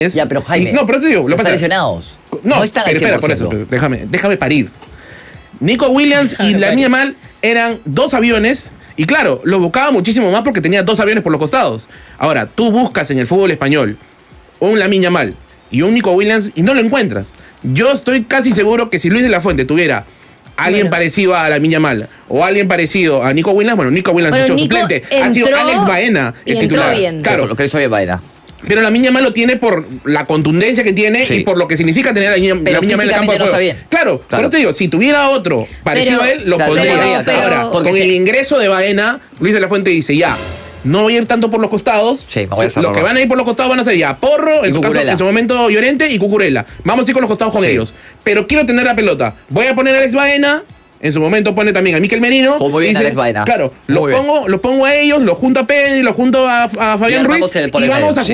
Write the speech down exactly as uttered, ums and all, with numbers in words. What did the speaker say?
Ya, pero Jaime, y, no, pero eso digo, lo no pasa, están lesionados. No, No están al pero espera, cien por por ciento. eso, pero déjame, déjame parir. Nico Williams y Lamine Yamal eran dos aviones y claro, lo buscaba muchísimo más porque tenía dos aviones por los costados. Ahora, tú buscas en el fútbol español un Lamine Yamal y un Nico Williams y no lo encuentras. Yo estoy casi seguro que si Luis de la Fuente tuviera alguien Bueno. parecido a Lamine Yamal o alguien parecido a Nico Williams, bueno, Nico Williams Bueno, ha hecho Nico suplente, ha sido entró Alex Baena y el entró titular. bien. Claro, Lo que hizo bien Baena. pero Lamine Yamal lo tiene por la contundencia que tiene Sí. y por lo que significa tener a Lamine Pero Yamal en el campo de físicamente no juego. está bien. Claro, Claro. pero te digo, si tuviera otro parecido Pero- a él, lo Claro, pondría. pero- pero- Ahora, porque con si- el ingreso de Baena, Luis de la Fuente dice, ya, no voy a ir tanto por los costados. Sí, me voy a hacer Los que Porro. van a ir por los costados van a ser ya Porro, en Y su caso, Cucurella. en su momento Llorente y Cucurella. Vamos a ir con los costados con Sí. ellos. Pero quiero tener la pelota. Voy a poner a Alex Baena. En su momento pone también a Mikel Merino. Jugó muy bien y dice, Alex Baena. Claro, Muy los bien. pongo, los pongo a ellos, los junto a Pedri, los junto a, a Fabián armamos Ruiz el- por y el vamos medio, a sí.